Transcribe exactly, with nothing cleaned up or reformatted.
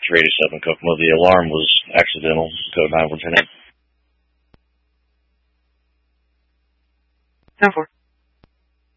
three eighty-seven Kokomo. The alarm was accidental. Code nine one ten eight. ten four.